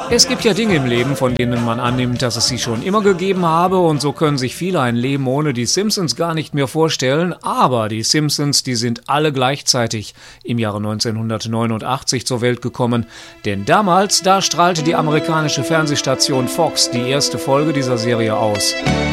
Es gibt ja Dinge im Leben, von denen man annimmt, dass es sie schon immer gegeben habe, und so können sich viele ein Leben ohne die Simpsons gar nicht mehr vorstellen. Aber die Simpsons, die sind alle gleichzeitig im Jahre 1989 zur Welt gekommen. Denn damals, da strahlte die amerikanische Fernsehstation Fox die erste Folge dieser Serie aus.